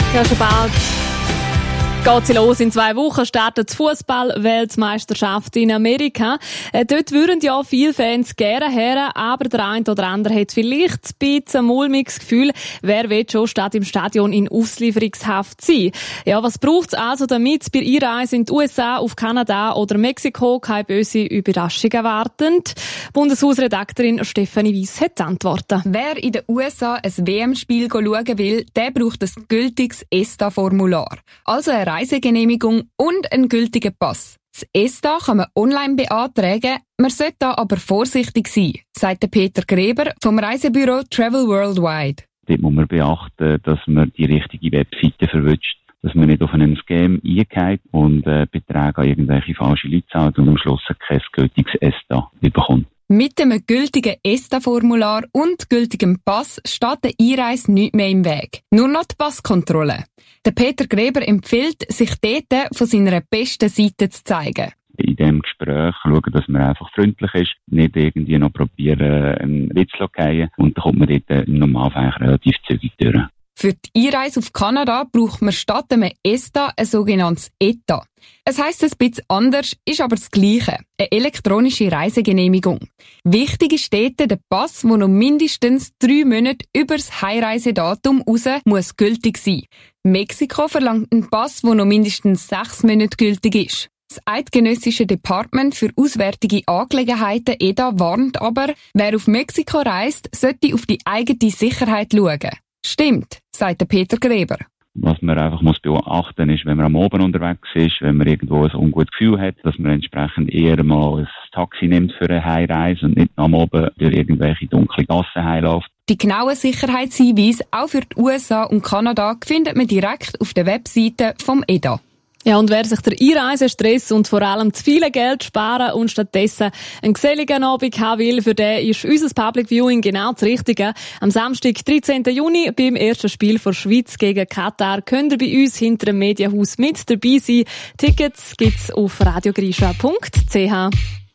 Ja, schon bald geht sie los. In 2 Wochen startet die Fußball-Weltmeisterschaft in Amerika. Dort würden ja viele Fans gerne her, aber der eine oder andere hat vielleicht ein bisschen ein mulmiges Gefühl, wer will schon statt im Stadion in Auslieferungshaft sein. Ja, was braucht es also, damit bei Einreise in die USA, auf Kanada oder Mexiko keine böse Überraschung erwarten? Bundeshausredaktorin Stefanie Weiss hat die Antworten. Wer in den USA ein WM-Spiel schauen will, der braucht ein gültiges ESTA-Formular. Also eine Reisegenehmigung und einen gültigen Pass. Das ESTA kann man online beantragen, man sollte da aber vorsichtig sein, sagt Peter Greber vom Reisebüro Travel Worldwide. Dort muss man beachten, dass man die richtige Webseite verwünscht, dass man nicht auf einen Scam eingeht und Beträge an irgendwelche falsche Leute zahlt und am Schluss kein gültiges ESTA bekommt. Mit dem gültigen ESTA-Formular und gültigem Pass steht der Einreise nicht mehr im Weg. Nur noch die Passkontrolle. Der Peter Greber empfiehlt, sich dort von seiner besten Seite zu zeigen. In diesem Gespräch schauen, dass man einfach freundlich ist, nicht irgendwie noch probieren, einen Witz zu fallen. Und dann kommt man dort im Normalfall relativ zügig durch. Für die Einreise auf Kanada braucht man statt einem ESTA ein sogenanntes ETA. Es heisst ein bisschen anders, ist aber das Gleiche. Eine elektronische Reisegenehmigung. Wichtig ist dort der Pass, der noch mindestens 3 Monate über das Heimreisedatum raus muss gültig sein. Mexiko verlangt einen Pass, der noch mindestens 6 Monate gültig ist. Das Eidgenössische Departement für Auswärtige Angelegenheiten EDA warnt aber, wer auf Mexiko reist, sollte auf die eigene Sicherheit schauen. Stimmt, sagt Peter Greber. Was man einfach beachten muss, ist, wenn man am Abend unterwegs ist, wenn man irgendwo ein ungutes Gefühl hat, dass man entsprechend eher mal ein Taxi nimmt für eine Heimreise und nicht am Abend durch irgendwelche dunkle Gassen heimläuft. Die genauen Sicherheitshinweise auch für die USA und Kanada findet man direkt auf der Webseite vom EDA. Ja, und wer sich der Einreisestress und vor allem zu viel Geld sparen und stattdessen einen geselligen Abend haben will, für den ist unser Public Viewing genau das Richtige. Am Samstag, 13. Juni, beim ersten Spiel der Schweiz gegen Katar, könnt ihr bei uns hinter dem Medienhaus mit dabei sein. Tickets gibt's auf radiogrisha.ch.